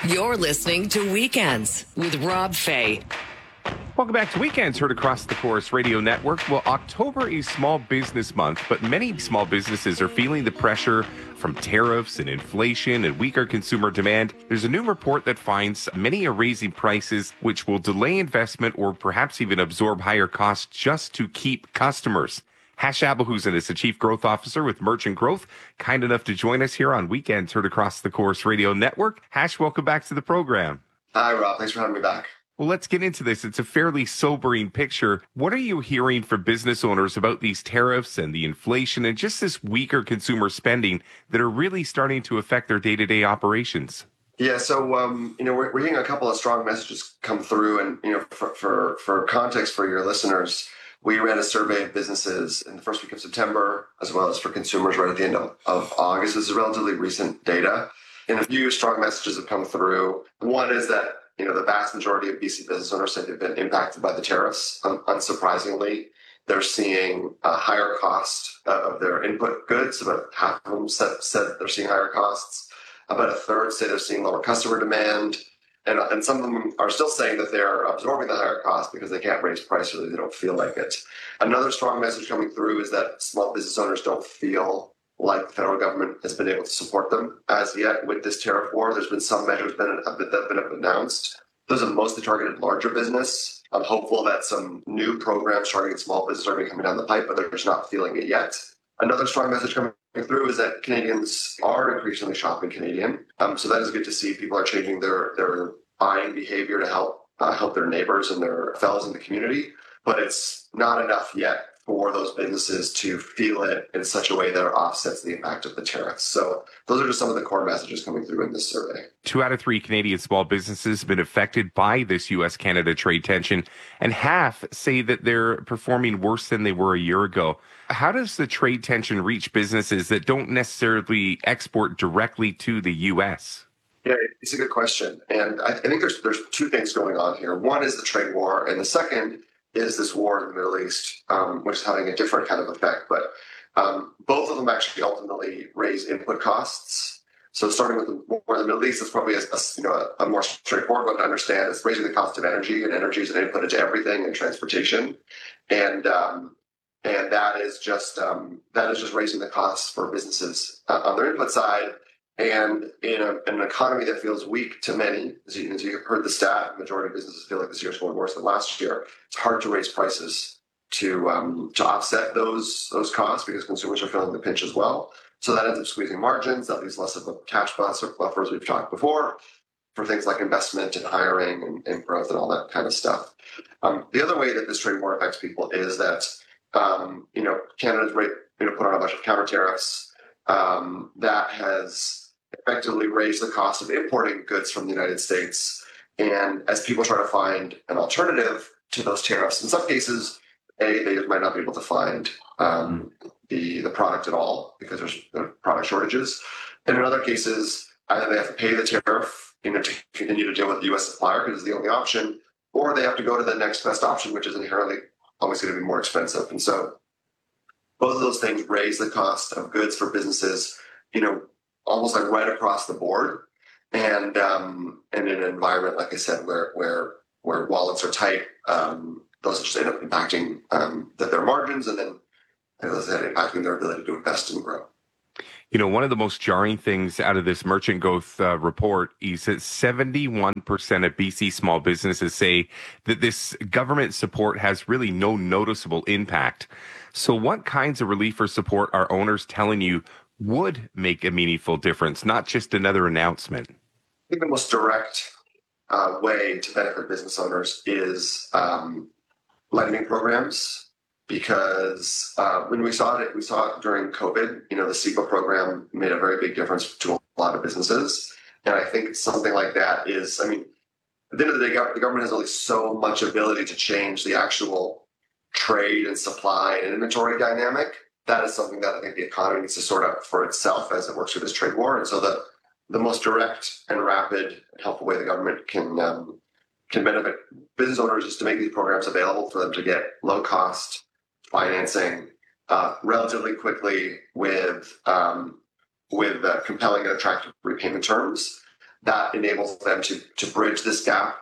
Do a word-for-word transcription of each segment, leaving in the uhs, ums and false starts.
You're listening to Weekends with Rob Fay. Welcome back to Weekends, heard across the Corus Radio Network. Well, October is Small Business Month, but many small businesses are feeling the pressure from tariffs and inflation and weaker consumer demand. There's a new report that finds many are raising prices, which will delay investment or perhaps even absorb higher costs just to keep customers. Hash Abelhusen is the Chief Growth Officer with Merchant Growth, kind enough to join us here on Weekends, heard across the Corus Radio Network. Hash, welcome back to the program. Hi, Rob. Thanks for having me back. Well, let's get into this. It's a fairly sobering picture. What are you hearing from business owners about these tariffs and the inflation and just this weaker consumer spending that are really starting to affect their day-to-day operations? Yeah, so, um, you know, we're, we're hearing a couple of strong messages come through. And, you know, for, for, for context for your listeners, we ran a survey of businesses in the first week of September, as well as for consumers right at the end of, of August. This is relatively recent data. And a few strong messages have come through. One is that, you know, the vast majority of B C business owners say they've been impacted by the tariffs. Um, unsurprisingly, they're seeing a higher cost uh, of their input goods. About half of them said, said they're seeing higher costs. About a third say they're seeing lower customer demand. And, and some of them are still saying that they're absorbing the higher cost because they can't raise prices or they don't feel like it. Another strong message coming through is that small business owners don't feel like the federal government has been able to support them as yet with this tariff war. There's been some measures that have been, that have been announced. Those have mostly targeted larger business. I'm hopeful that some new programs targeting small business are coming down the pipe, but they're just not feeling it yet. Another strong message coming through is that Canadians are increasingly shopping Canadian. Um, so that is good to see. People are changing their, their buying behavior to help uh, help their neighbors and their fellows in the community. But it's not enough yet for those businesses to feel it in such a way that it offsets the impact of the tariffs. So those are just some of the core messages coming through in this survey. Two out of three Canadian small businesses have been affected by this U S Canada trade tension, and half say that they're performing worse than they were a year ago. How does the trade tension reach businesses that don't necessarily export directly to the U S? Yeah, it's a good question. And I, I think there's there's two things going on here. One is the trade war, and the second is this war in the Middle East, um, which is having a different kind of effect. But um, both of them actually ultimately raise input costs. So starting with the war in the Middle East, it's probably a, a, you know, a, a more straightforward one to understand. It's raising the cost of energy, and energy is an input into everything and transportation. And um, and that is just um, that is just raising the costs for businesses uh, on their input side. And in a, an economy that feels weak to many, as you, as you heard the stat, the majority of businesses feel like this year's going worse than last year. It's hard to raise prices to um, to offset those those costs because consumers are feeling the pinch as well. So that ends up squeezing margins. That leaves less of a cash buffer, buffer as we've talked before, for things like investment and hiring and, and growth and all that kind of stuff. Um, the other way that this trade war affects people is that um, you know Canada's rate, you know put on a bunch of counter tariffs um, that has effectively raise the cost of importing goods from the United States. And as people try to find an alternative to those tariffs, in some cases, A, they might not be able to find um, the, the product at all because there's there are product shortages. And in other cases, either they have to pay the tariff, you know, to continue to deal with the U S supplier because it's the only option, or they have to go to the next best option, which is inherently always going to be more expensive. And so both of those things raise the cost of goods for businesses, you know, almost like right across the board, and um, and in an environment, like I said, where where where wallets are tight, um, those just end up impacting um, the, their margins, and then as I said, impacting their ability to invest and grow. You know, one of the most jarring things out of this Merchant Growth uh, report is that seventy-one percent of B C small businesses say that this government support has really no noticeable impact. So what kinds of relief or support are owners telling you would make a meaningful difference, not just another announcement? I think the most direct uh, way to benefit business owners is um, lending programs, because uh, when we saw it, we saw it during COVID. You know, the CEPA program made a very big difference to a lot of businesses, and I think something like that is, I mean, at the end of the day, the government has only so much ability to change the actual trade and supply and inventory dynamic. That is something that I think the economy needs to sort out for itself as it works through this trade war. And so the, the most direct and rapid and helpful way the government can um, can benefit business owners is to make these programs available for them to get low-cost financing uh, relatively quickly with um, with uh, compelling and attractive repayment terms. that enables them to to bridge this gap,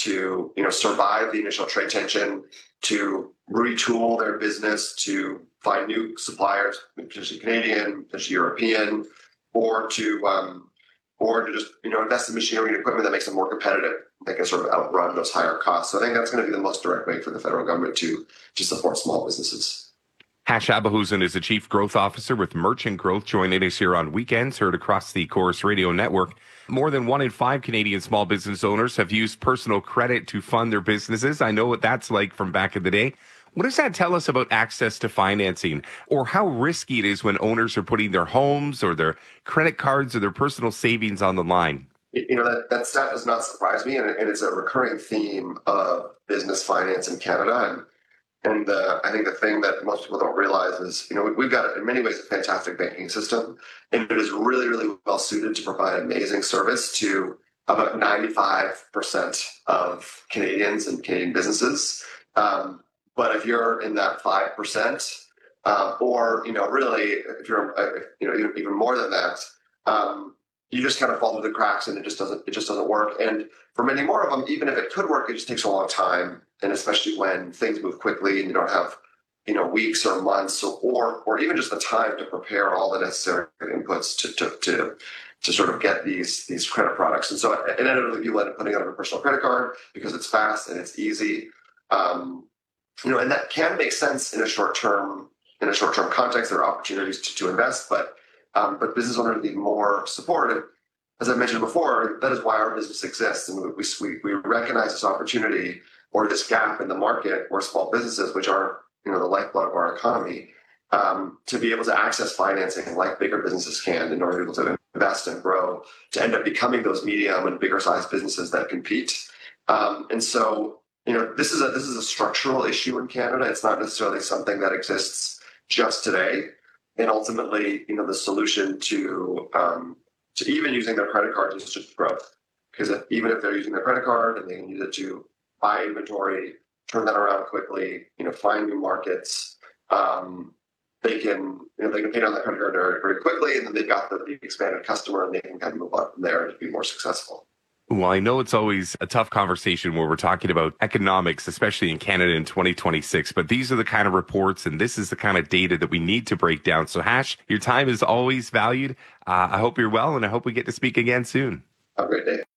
to you know survive the initial trade tension, to retool their business, to find new suppliers, potentially Canadian, potentially European, or to um, or to just you know invest in machinery and equipment that makes them more competitive. They can sort of outrun those higher costs. So I think that's going to be the most direct way for the federal government to to support small businesses. Hash Abahusen is the Chief Growth Officer with Merchant Growth, joining us here on Weekends, heard across the Corus Radio Network. More than one in five Canadian small business owners have used personal credit to fund their businesses. I know what that's like from back in the day. What does that tell us about access to financing, or how risky it is when owners are putting their homes or their credit cards or their personal savings on the line? You know, that, that stat does not surprise me, and, and it's a recurring theme of business finance in Canada. And And uh, I think the thing that most people don't realize is, you know, we've got, in many ways, a fantastic banking system, and it is really, really well suited to provide amazing service to about ninety-five percent of Canadians and Canadian businesses. Um, but if you're in that five percent, uh, or, you know, really, if you're, uh, you know, even, even more than that, um, you just kind of fall through the cracks, and it just doesn't, it just doesn't work. And for many more of them, even if it could work, it just takes a long time. And especially when things move quickly and you don't have, you know, weeks or months or, or, or even just the time to prepare all the necessary inputs to, to, to, to sort of get these, these credit products. And so inevitably people end up putting it on a personal credit card because it's fast and it's easy. Um, you know, and that can make sense in a short term, in a short term context. There are opportunities to, to invest, but, um, but business owners need more support. As I mentioned before, that is why our business exists. And we, we, we recognize this opportunity or this gap in the market where small businesses, which are, you know, the lifeblood of our economy, um, to be able to access financing like bigger businesses can in order to be able to invest and grow, to end up becoming those medium and bigger sized businesses that compete. Um, and so, you know, this is a this is a structural issue in Canada. It's not necessarily something that exists just today. And ultimately, you know, the solution to um, to even using their credit card is just growth. Because if, even if they're using their credit card and they can use it to buy inventory, turn that around quickly, you know, find new markets, um, they can, you know, they can pay down that credit card very, very quickly, and then they've got the, the expanded customer, and they can kind of move on from there to be more successful. Well, I know it's always a tough conversation where we're talking about economics, especially in Canada in twenty twenty-six, but these are the kind of reports and this is the kind of data that we need to break down. So, Hash, your time is always valued. Uh, I hope you're well, and I hope we get to speak again soon. Have a great day.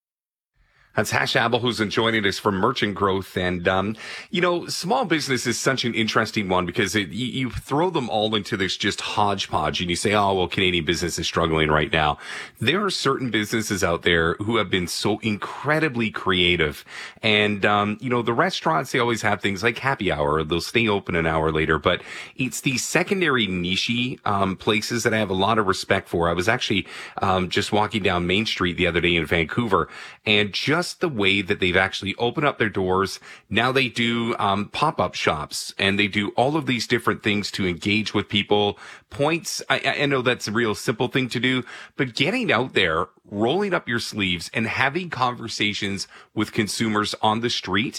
That's Hash Abahusen joining us from Merchant Growth. And, um, you know, small business is such an interesting one because it, you, you throw them all into this just hodgepodge and you say, oh, well, Canadian business is struggling right now. There are certain businesses out there who have been so incredibly creative. And, um, you know, the restaurants, they always have things like happy hour. They'll stay open an hour later. But it's these secondary niche um, places that I have a lot of respect for. I was actually um, just walking down Main Street the other day in Vancouver, and just the way that they've actually opened up their doors. Now they do um, pop-up shops, and they do all of these different things to engage with people. Points, I, I know that's a real simple thing to do, but getting out there, rolling up your sleeves, and having conversations with consumers on the street,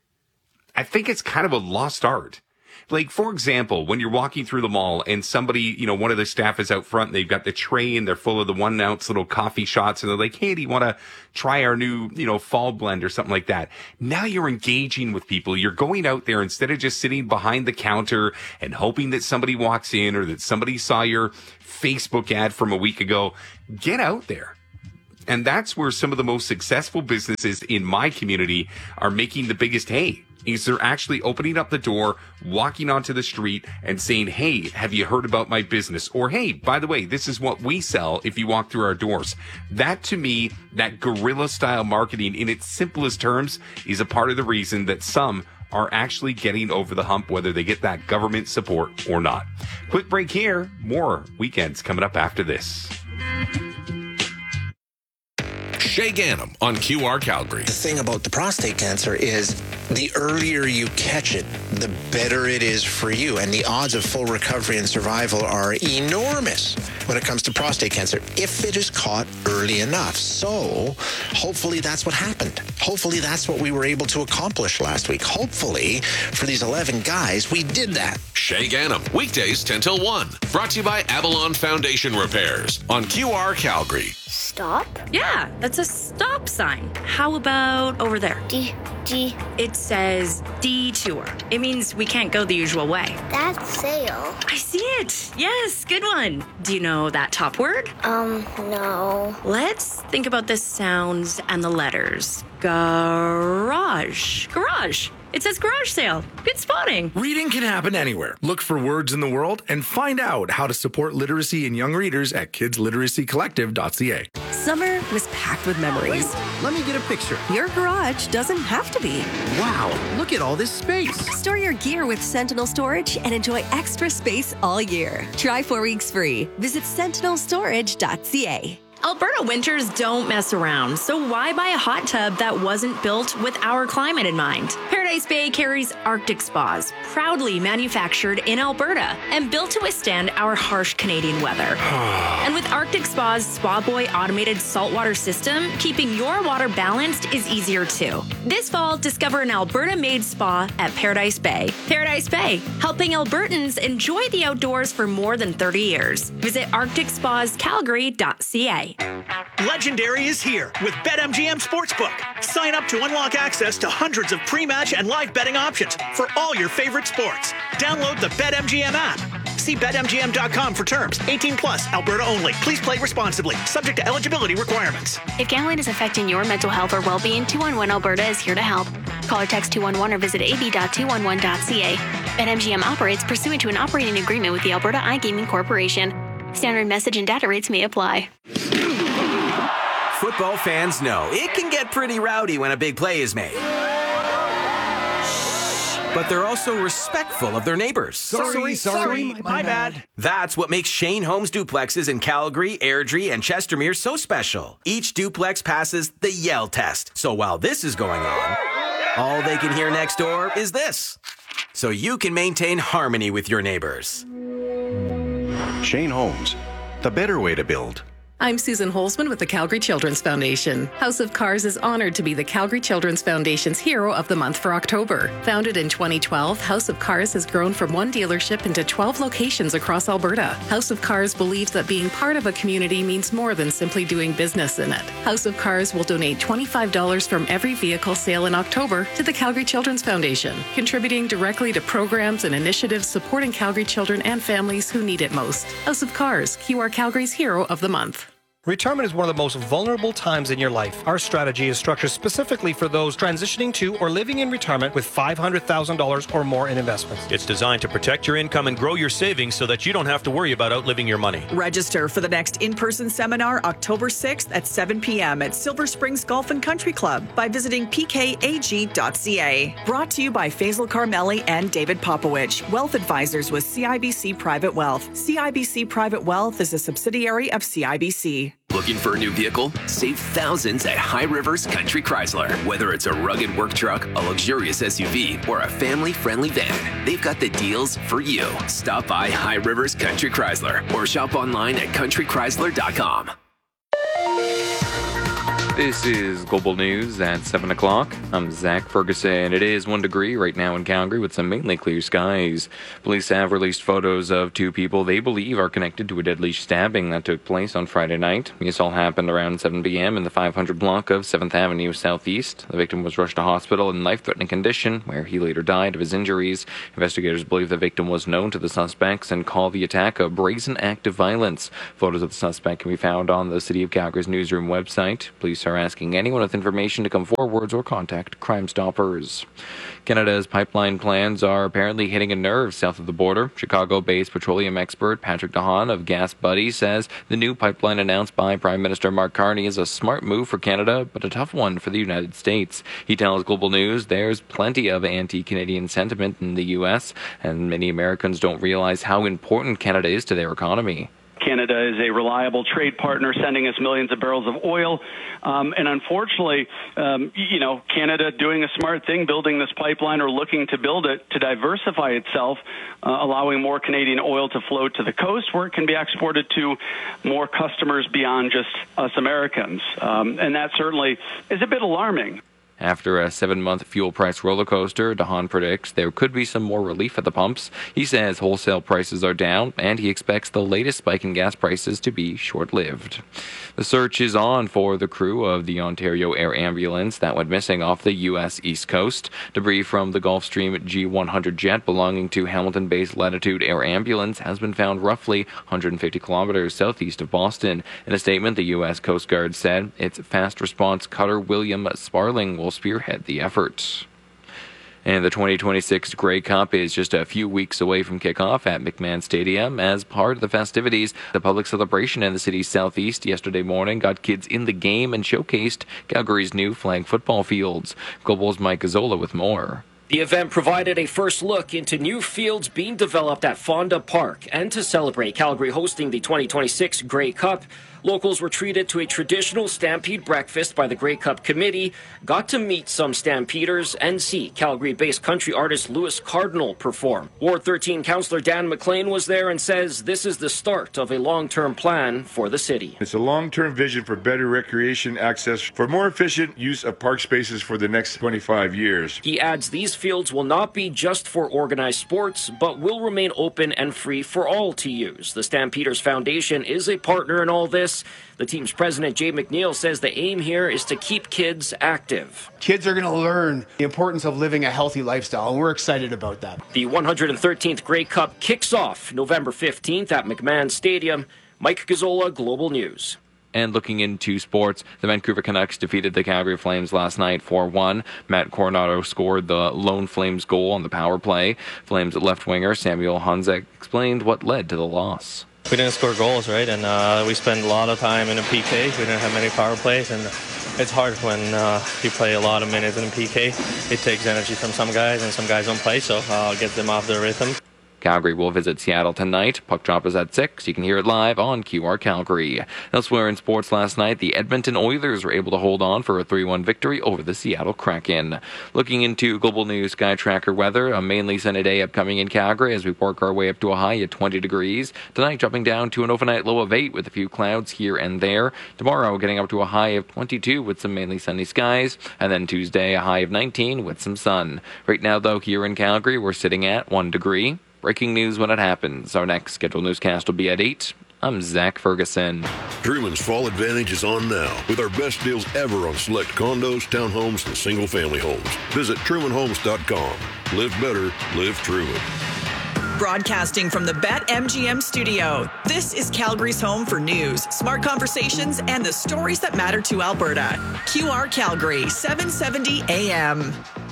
I think it's kind of a lost art. Like, for example, when you're walking through the mall and somebody, you know, one of the staff is out front and they've got the tray and they're full of the one ounce little coffee shots and they're like, hey, do you want to try our new, you know, fall blend or something like that? Now you're engaging with people. You're going out there instead of just sitting behind the counter and hoping that somebody walks in or that somebody saw your Facebook ad from a week ago. Get out there. And that's where some of the most successful businesses in my community are making the biggest hay. Is they're actually opening up the door, walking onto the street and saying, hey, have you heard about my business? Or, hey, by the way, this is what we sell if you walk through our doors. That, to me, that guerrilla style marketing in its simplest terms is a part of the reason that some are actually getting over the hump, whether they get that government support or not. Quick break here. More Weekends coming up after this. Shay Ganem on Q R Calgary. The thing about the prostate cancer is the earlier you catch it, the better it is for you. And the odds of full recovery and survival are enormous when it comes to prostate cancer if it is caught early enough. So hopefully that's what happened. Hopefully that's what we were able to accomplish last week. Hopefully for these eleven guys, we did that. Shay Ganem, weekdays ten till one. Brought to you by Avalon Foundation Repairs on Q R Calgary. Stop? Yeah, that's a stop sign. How about over there? D, D. It says detour. It means we can't go the usual way. That's sail. I see it. Yes, good one. Do you know that top word? Um, no. Let's think about the sounds and the letters. Garage. Garage. It says garage sale. Good spotting. Reading can happen anywhere. Look for words in the world and find out how to support literacy in young readers at kids literacy collective dot c a. Summer was packed with memories. Let me get a picture. Your garage doesn't have to be. Wow, look at all this space. Store your gear with Sentinel Storage and enjoy extra space all year. Try four weeks free. Visit sentinel storage dot c a. Alberta winters don't mess around, so why buy a hot tub that wasn't built with our climate in mind? Paradise Bay carries Arctic Spas, proudly manufactured in Alberta and built to withstand our harsh Canadian weather. And with Arctic Spa's Spa Boy automated saltwater system, keeping your water balanced is easier too. This fall, discover an Alberta-made spa at Paradise Bay. Paradise Bay, helping Albertans enjoy the outdoors for more than thirty years. Visit arctic spas calgary dot c a. Legendary is here with BetMGM Sportsbook. Sign up to unlock access to hundreds of pre-match and live betting options for all your favorite sports. Download the BetMGM app. See bet M G M dot com for terms. eighteen plus, Alberta only. Please play responsibly. Subject to eligibility requirements. If gambling is affecting your mental health or well-being, two one one Alberta is here to help. Call or text two one one or visit a b dot two one one dot c a. BetMGM operates pursuant to an operating agreement with the Alberta iGaming Corporation. Standard message and data rates may apply. Football fans know it can get pretty rowdy when a big play is made. But they're also respectful of their neighbors. Sorry, sorry, sorry my, my bad. That's what makes Shane Homes duplexes in Calgary, Airdrie, and Chestermere so special. Each duplex passes the Yell test. So while this is going on, all they can hear next door is this. So you can maintain harmony with your neighbors. Shane Homes, the better way to build. I'm Susan Holzman with the Calgary Children's Foundation. House of Cars is honored to be the Calgary Children's Foundation's Hero of the Month for October. Founded in twenty twelve, House of Cars has grown from one dealership into twelve locations across Alberta. House of Cars believes that being part of a community means more than simply doing business in it. House of Cars will donate twenty-five dollars from every vehicle sale in October to the Calgary Children's Foundation, contributing directly to programs and initiatives supporting Calgary children and families who need it most. House of Cars, Q R Calgary's Hero of the Month. Retirement is one of the most vulnerable times in your life. Our strategy is structured specifically for those transitioning to or living in retirement with five hundred thousand dollars or more in investments. It's designed to protect your income and grow your savings so that you don't have to worry about outliving your money. Register for the next in-person seminar October sixth at seven p.m. at Silver Springs Golf and Country Club by visiting p k a g dot c a. Brought to you by Faisal Carmeli and David Popowich, Wealth Advisors with C I B C Private Wealth. C I B C Private Wealth is a subsidiary of C I B C. Looking for a new vehicle? Save thousands at High Rivers Country Chrysler. Whether it's a rugged work truck, a luxurious S U V, or a family-friendly van, they've got the deals for you. Stop by High Rivers Country Chrysler or shop online at country chrysler dot com. This is Global News at seven o'clock. I'm Zach Ferguson. It is one degree right now in Calgary with some mainly clear skies. Police have released photos of two people they believe are connected to a deadly stabbing that took place on Friday night. The assault happened around seven p.m. in the five hundred block of seventh Avenue Southeast. The victim was rushed to hospital in life-threatening condition, where he later died of his injuries. Investigators believe the victim was known to the suspects and call the attack a brazen act of violence. Photos of the suspect can be found on the City of Calgary's newsroom website. Police are asking anyone with information to come forward or contact Crime Stoppers. Canada's pipeline plans are apparently hitting a nerve south of the border. Chicago-based petroleum expert Patrick DeHaan of Gas Buddy says the new pipeline announced by Prime Minister Mark Carney is a smart move for Canada, but a tough one for the United States. He tells Global News there's plenty of anti-Canadian sentiment in the U S, and many Americans don't realize how important Canada is to their economy. Canada is a reliable trade partner, sending us millions of barrels of oil. Um, and unfortunately, um, you know, Canada doing a smart thing, building this pipeline or looking to build it to diversify itself, uh, allowing more Canadian oil to flow to the coast where it can be exported to more customers beyond just us Americans. Um, and that certainly is a bit alarming. After a seven-month fuel price roller coaster, DeHaan predicts there could be some more relief at the pumps. He says wholesale prices are down, and he expects the latest spike in gas prices to be short-lived. The search is on for the crew of the Ontario Air Ambulance that went missing off the U S East Coast. Debris from the Gulfstream G one hundred jet belonging to Hamilton-based Latitude Air Ambulance has been found roughly one hundred fifty kilometers southeast of Boston. In a statement, the U S Coast Guard said its fast response cutter William Sparling will spearhead the effort. And the twenty twenty-six Grey Cup is just a few weeks away from kickoff at McMahon Stadium. As part of the festivities, the public celebration in the city's southeast yesterday morning got kids in the game and showcased Calgary's new flag football fields. Global's Mike Gazzola with more. The event provided a first look into new fields being developed at Fonda Park, and to celebrate Calgary hosting the twenty twenty-six Grey Cup, locals were treated to a traditional Stampede breakfast by the Grey Cup committee, got to meet some Stampeders, and see Calgary-based country artist Louis Cardinal perform. Ward thirteen Councillor Dan McLean was there and says this is the start of a long-term plan for the city. It's a long-term vision for better recreation access, for more efficient use of park spaces for the next twenty-five years. He adds these fields will not be just for organized sports, but will remain open and free for all to use. The Stampeders Foundation is a partner in all this. The team's president, Jay McNeil, says the aim here is to keep kids active. Kids are going to learn the importance of living a healthy lifestyle, and we're excited about that. The one hundred thirteenth Grey Cup kicks off November fifteenth at McMahon Stadium. Mike Gazzola, Global News. And looking into sports, the Vancouver Canucks defeated the Calgary Flames last night four one. Matt Coronado scored the lone Flames goal on the power play. Flames left winger Samuel Honzek explained what led to the loss. We didn't score goals, right? And uh, we spent a lot of time in a P K. We didn't have many power plays, and it's hard when uh, you play a lot of minutes in a P K. It takes energy from some guys, and some guys don't play, so I'll uh, get them off their rhythm. Calgary will visit Seattle tonight. Puck drop is at six. You can hear it live on Q R Calgary. Elsewhere in sports last night, the Edmonton Oilers were able to hold on for a three one victory over the Seattle Kraken. Looking into Global News Sky Tracker weather, a mainly sunny day upcoming in Calgary as we work our way up to a high at twenty degrees. Tonight dropping down to an overnight low of eight with a few clouds here and there. Tomorrow getting up to a high of twenty-two with some mainly sunny skies. And then Tuesday a high of nineteen with some sun. Right now though, here in Calgary, we're sitting at one degree. Breaking news when it happens. Our next scheduled newscast will be at eight. I'm Zach Ferguson. Truman's Fall Advantage is on now with our best deals ever on select condos, townhomes, and single-family homes. Visit Truman Homes dot com. Live better, live Truman. Broadcasting from the BetMGM studio, this is Calgary's home for news, smart conversations, and the stories that matter to Alberta. Q R Calgary, seven seventy A M.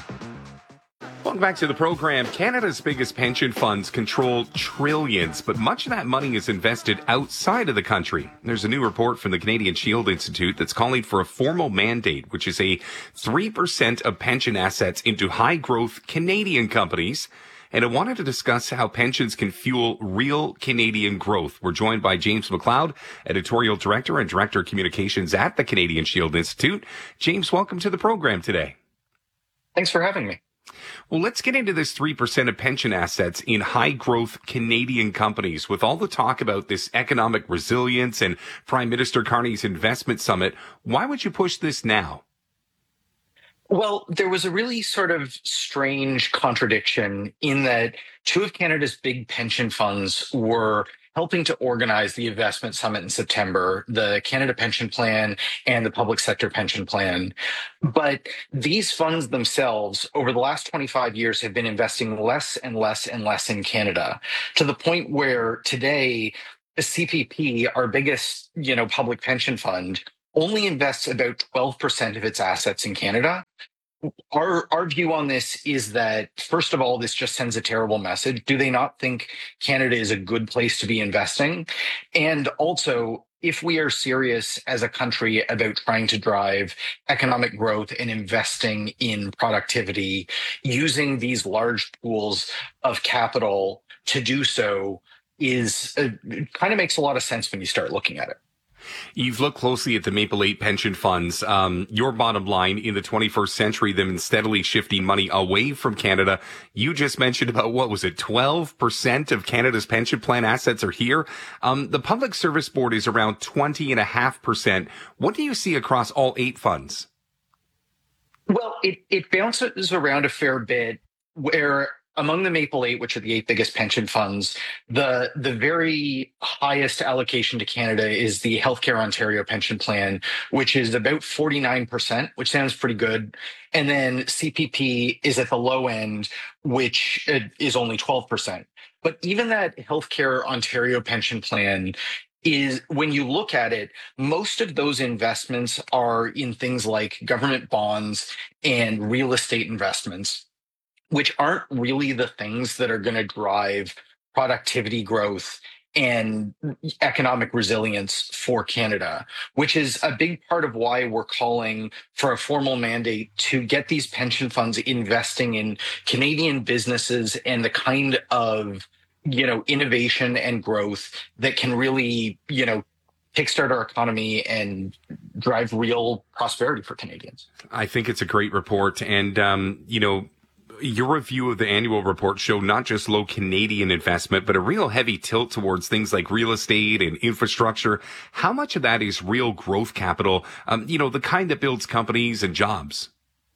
Welcome back to the program. Canada's biggest pension funds control trillions, but much of that money is invested outside of the country. There's a new report from the Canadian Shield Institute that's calling for a formal mandate, which is a three percent of pension assets into high-growth Canadian companies. And I wanted to discuss how pensions can fuel real Canadian growth. We're joined by James McLeod, Editorial Director and Director of Communications at the Canadian Shield Institute. James, welcome to the program today. Thanks for having me. Well, let's get into this three percent of pension assets in high-growth Canadian companies. With all the talk about this economic resilience and Prime Minister Carney's investment summit, why would you push this now? Well, there was a really sort of strange contradiction in that two of Canada's big pension funds were helping to organize the investment summit in September, the Canada Pension Plan and the Public Sector Pension Plan. But these funds themselves, over the last twenty-five years, have been investing less and less and less in Canada, to the point where today, the C P P, our biggest, you know, public pension fund, only invests about twelve percent of its assets in Canada. Our our view on this is that, first of all, this just sends a terrible message. Do they not think Canada is a good place to be investing? And also, if we are serious as a country about trying to drive economic growth and investing in productivity, using these large pools of capital to do so is uh, kind of makes a lot of sense when you start looking at it. You've looked closely at the Maple eight pension funds. Um, your bottom line in the twenty-first century, them steadily shifting money away from Canada. You just mentioned about, what was it, twelve percent of Canada's pension plan assets are here. Um, the Public Service Board is around twenty point five percent. What do you see across all eight funds? Well, it, it bounces around a fair bit where among the Maple Eight, which are the eight biggest pension funds, the the very highest allocation to Canada is the Healthcare Ontario Pension Plan, which is about forty-nine percent, which sounds pretty good. And then C P P is at the low end, which is only twelve percent. But even that Healthcare Ontario Pension Plan is, when you look at it, most of those investments are in things like government bonds and real estate investments, which aren't really the things that are going to drive productivity growth and economic resilience for Canada, which is a big part of why we're calling for a formal mandate to get these pension funds investing in Canadian businesses and the kind of, you know, innovation and growth that can really, you know, kickstart our economy and drive real prosperity for Canadians. I think it's a great report. And, um, you know, your review of the annual report showed not just low Canadian investment, but a real heavy tilt towards things like real estate and infrastructure. How much of that is real growth capital, um, you know, the kind that builds companies and jobs?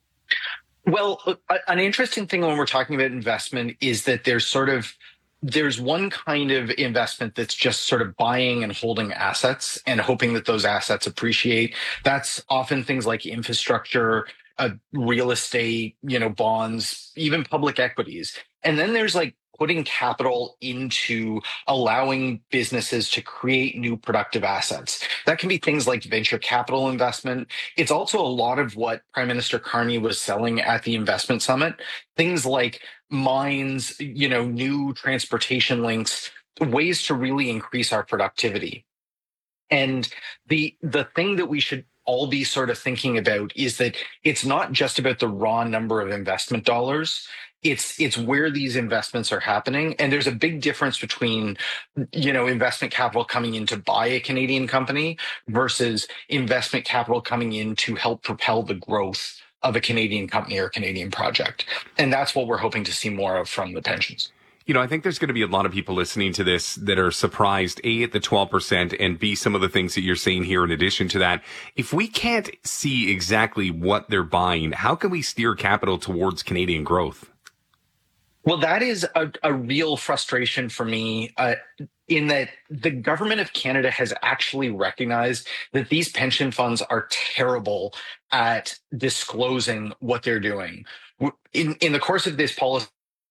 Well, an interesting thing when we're talking about investment is that there's sort of There's one kind of investment that's just sort of buying and holding assets and hoping that those assets appreciate. That's often things like infrastructure, uh, real estate, you know, bonds, even public equities. And then there's like putting capital into allowing businesses to create new productive assets. That can be things like venture capital investment. It's also a lot of what Prime Minister Carney was selling at the investment summit. Things like mines, you know, new transportation links, ways to really increase our productivity. And the the thing that we should all be sort of thinking about is that it's not just about the raw number of investment dollars. It's it's where these investments are happening. And there's a big difference between, you know, investment capital coming in to buy a Canadian company versus investment capital coming in to help propel the growth of a Canadian company or Canadian project. And that's what we're hoping to see more of from the pensions. You know, I think there's going to be a lot of people listening to this that are surprised, A, at the twelve percent, and B, some of the things that you're saying here in addition to that. If we can't see exactly what they're buying, how can we steer capital towards Canadian growth? Well, that is a, a real frustration for me, uh, in that the government of Canada has actually recognized that these pension funds are terrible at disclosing what they're doing. In, in the course of this policy,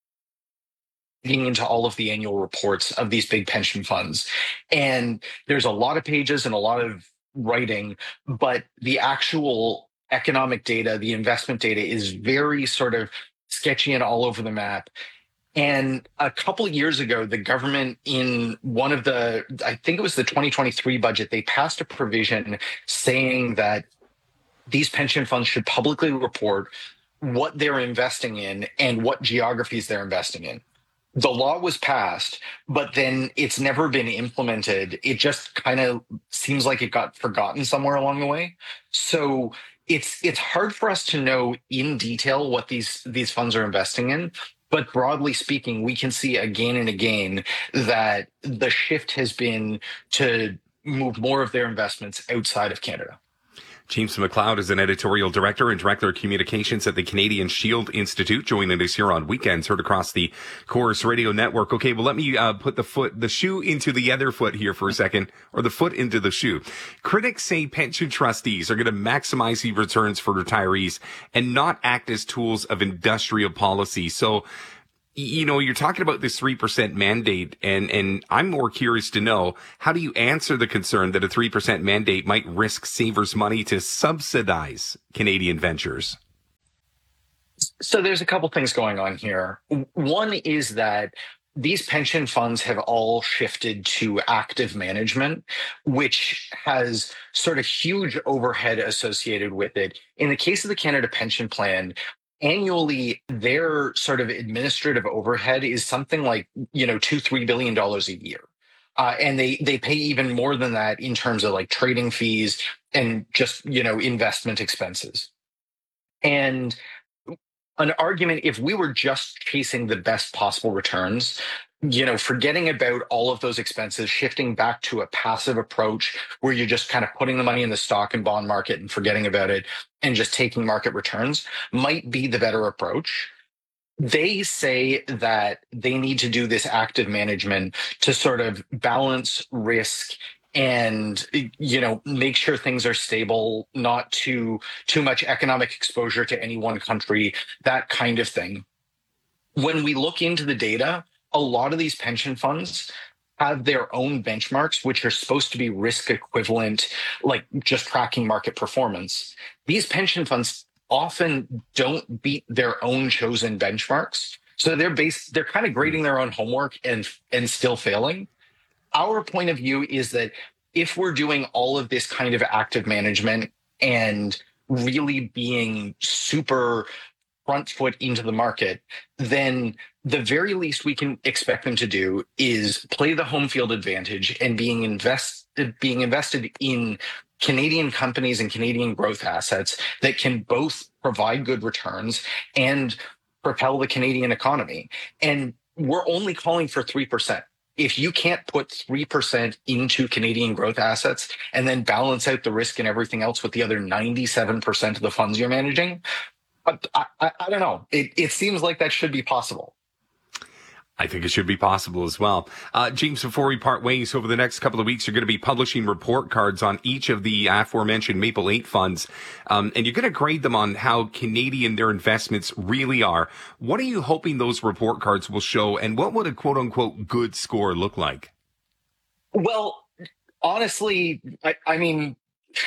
into all of the annual reports of these big pension funds. And there's a lot of pages and a lot of writing, but the actual economic data, the investment data is very sort of sketchy and all over the map. And a couple of years ago, the government in one of the, I think it was the twenty twenty-three budget, they passed a provision saying that these pension funds should publicly report what they're investing in and what geographies they're investing in. The law was passed, but then it's never been implemented. It just kind of seems like it got forgotten somewhere along the way. So it's it's hard for us to know in detail what these these funds are investing in. But broadly speaking, we can see again and again that the shift has been to move more of their investments outside of Canada. James McLeod is an editorial director and director of communications at the Canadian Shield Institute, joining us here on Weekends, heard across the Corus Radio Network. Okay, well, let me uh, put the foot, the shoe into the other foot here for a second, or the foot into the shoe. Critics say pension trustees are going to maximize the returns for retirees and not act as tools of industrial policy. So, you know, you're talking about this three percent mandate, and, and I'm more curious to know, how do you answer the concern that a three percent mandate might risk savers' money to subsidize Canadian ventures? So there's a couple things going on here. One is that these pension funds have all shifted to active management, which has sort of huge overhead associated with it. In the case of the Canada Pension Plan, annually, their sort of administrative overhead is something like, you know, two, three billion dollars a year. Uh, and they, they pay even more than that in terms of like trading fees and just, you know, investment expenses. And an argument, if we were just chasing the best possible returns, you know, forgetting about all of those expenses, shifting back to a passive approach where you're just kind of putting the money in the stock and bond market and forgetting about it and just taking market returns might be the better approach. They say that they need to do this active management to sort of balance risk and, you know, make sure things are stable, not too too much economic exposure to any one country, that kind of thing. When we look into the data, a lot of these pension funds have their own benchmarks, which are supposed to be risk equivalent, like just tracking market performance. These pension funds often don't beat their own chosen benchmarks. So they're based, they're kind of grading their own homework and and still failing. Our point of view is that if we're doing all of this kind of active management and really being super front foot into the market, then the very least we can expect them to do is play the home field advantage and being invested, being invested in Canadian companies and Canadian growth assets that can both provide good returns and propel the Canadian economy. And we're only calling for three percent. If you can't put three percent into Canadian growth assets and then balance out the risk and everything else with the other ninety-seven percent of the funds you're managing, I, I, I don't know. It, it seems like that should be possible. I think it should be possible as well. Uh, James, before we part ways, over the next couple of weeks, you're going to be publishing report cards on each of the aforementioned Maple eight funds, um, and you're going to grade them on how Canadian their investments really are. What are you hoping those report cards will show, and what would a quote-unquote good score look like? Well, honestly, I, I mean...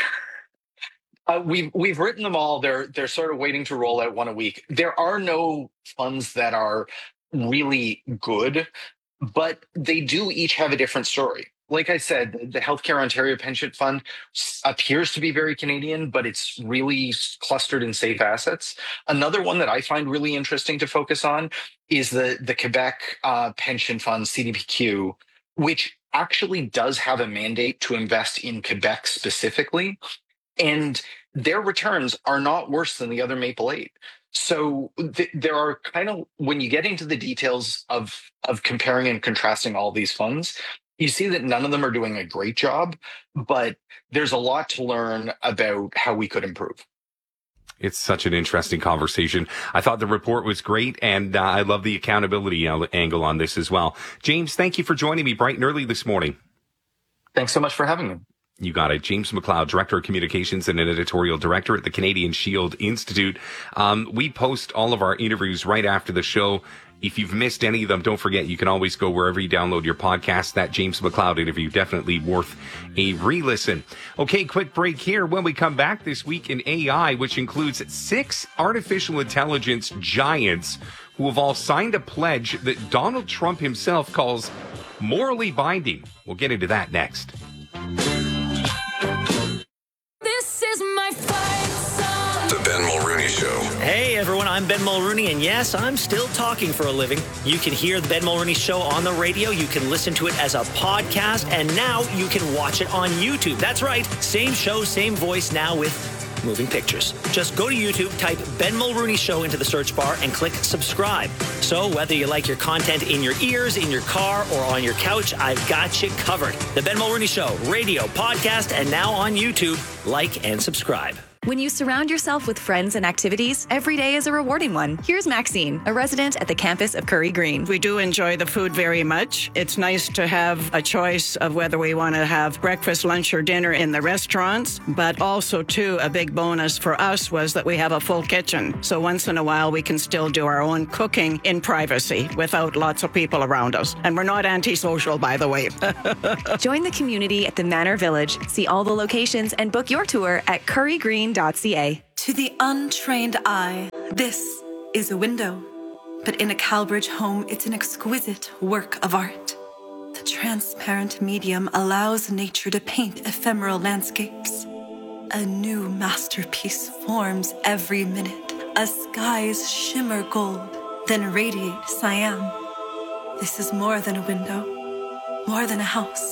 Uh, we've we've written them all. They're they're sort of waiting to roll out one a week. There are no funds that are really good, but they do each have a different story. Like I said, the Healthcare Ontario Pension Fund appears to be very Canadian, but it's really clustered in safe assets. Another one that I find really interesting to focus on is the the Quebec uh, Pension Fund, C D P Q, which actually does have a mandate to invest in Quebec specifically. And their returns are not worse than the other Maple eight. So th- there are kind of, when you get into the details of, of comparing and contrasting all these funds, you see that none of them are doing a great job, but there's a lot to learn about how we could improve. It's such an interesting conversation. I thought the report was great, and uh, I love the accountability angle on this as well. James, thank you for joining me bright and early this morning. Thanks so much for having me. You got it. James McLeod, Director of Communications and an Editorial Director at the Canadian Shield Institute. Um, we post all of our interviews right after the show. If you've missed any of them, don't forget, you can always go wherever you download your podcast. That James McLeod interview, definitely worth a re-listen. Okay, quick break here. When we come back this week in A I, which includes six artificial intelligence giants who have all signed a pledge that Donald Trump himself calls morally binding. We'll get into that next. This is my fight song. The Ben Mulrooney Show. Hey everyone, I'm Ben Mulrooney, and yes, I'm still talking for a living. You can hear the Ben Mulrooney Show on the radio, you can listen to it as a podcast, and now you can watch it on YouTube. That's right, same show, same voice, now with moving pictures. Just go to YouTube, type Ben Mulrooney Show into the search bar, and click subscribe. So whether you like your content in your ears, in your car, or on your couch, I've got you covered. The Ben Mulrooney Show, radio, podcast, and now on YouTube. Like and subscribe. When you surround yourself with friends and activities, every day is a rewarding one. Here's Maxine, a resident at the campus of Curry Green. We do enjoy the food very much. It's nice to have a choice of whether we want to have breakfast, lunch, or dinner in the restaurants, but also, too, a big bonus for us was that we have a full kitchen. So once in a while, we can still do our own cooking in privacy without lots of people around us. And we're not antisocial, by the way. Join the community at the Manor Village. See all the locations and book your tour at curry green dot c a. To the untrained eye, this is a window. But in a Calbridge home, it's an exquisite work of art. The transparent medium allows nature to paint ephemeral landscapes. A new masterpiece forms every minute. A sky's shimmer gold, then radiate cyan. This is more than a window, more than a house.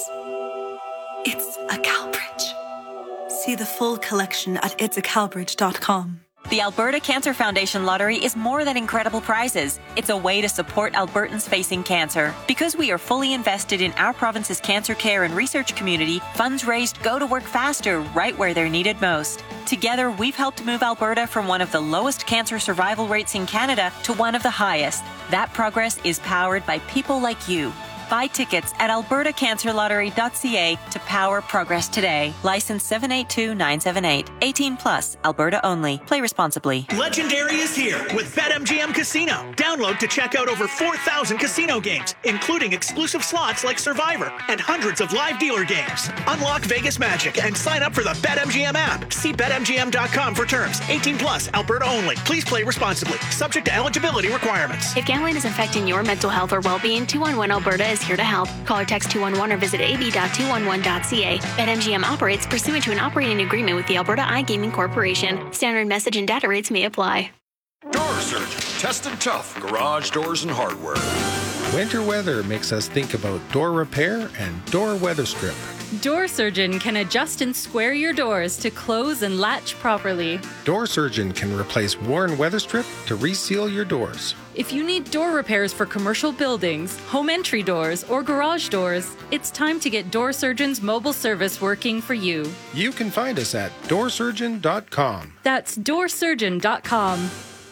It's a Calbridge. See the full collection at its a calbridge dot com. The Alberta Cancer Foundation Lottery is more than incredible prizes. It's a way to support Albertans facing cancer. Because we are fully invested in our province's cancer care and research community, funds raised go to work faster right where they're needed most. Together, we've helped move Alberta from one of the lowest cancer survival rates in Canada to one of the highest. That progress is powered by people like you. Buy tickets at alberta cancer lottery dot c a to power progress today. License seven eight two nine seven eight. eighteen plus, Alberta only. Play responsibly. Legendary is here with BetMGM Casino. Download to check out over four thousand casino games, including exclusive slots like Survivor and hundreds of live dealer games. Unlock Vegas magic and sign up for the BetMGM app. See bet M G M dot com for terms. eighteen plus, Alberta only. Please play responsibly. Subject to eligibility requirements. If gambling is affecting your mental health or well-being, two one one Alberta is here to help. Call or text two one one or visit a b dot two one one dot c a. BetMGM operates pursuant to an operating agreement with the Alberta iGaming Corporation. Standard message and data rates may apply. Door Surgeon, tested tough garage doors and hardware. Winter weather makes us think about door repair and door weather strip. Door Surgeon can adjust and square your doors to close and latch properly. Door Surgeon can replace worn weather strip to reseal your doors. If you need door repairs for commercial buildings, home entry doors, or garage doors, it's time to get Door Surgeon's mobile service working for you. You can find us at door surgeon dot com. That's door surgeon dot com.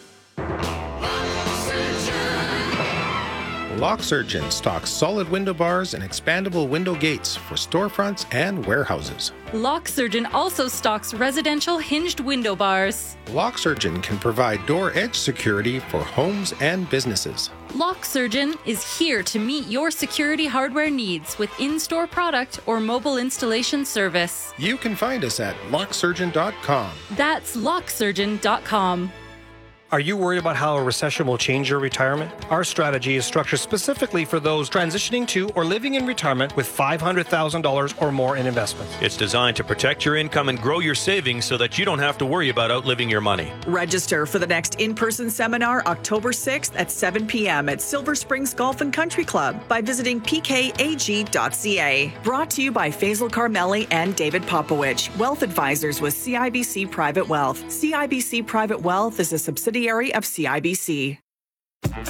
Lock Surgeon stocks solid window bars and expandable window gates for storefronts and warehouses. Lock Surgeon also stocks residential hinged window bars. Lock Surgeon can provide door edge security for homes and businesses. Lock Surgeon is here to meet your security hardware needs with in-store product or mobile installation service. You can find us at lock surgeon dot com. That's lock surgeon dot com. Are you worried about how a recession will change your retirement? Our strategy is structured specifically for those transitioning to or living in retirement with five hundred thousand dollars or more in investments. It's designed to protect your income and grow your savings so that you don't have to worry about outliving your money. Register for the next in-person seminar October sixth at seven p.m. at Silver Springs Golf and Country Club by visiting p k a g dot c a. Brought to you by Faisal Carmeli and David Popowich, Wealth Advisors with C I B C Private Wealth. C I B C Private Wealth is a subsidiary of C I B C.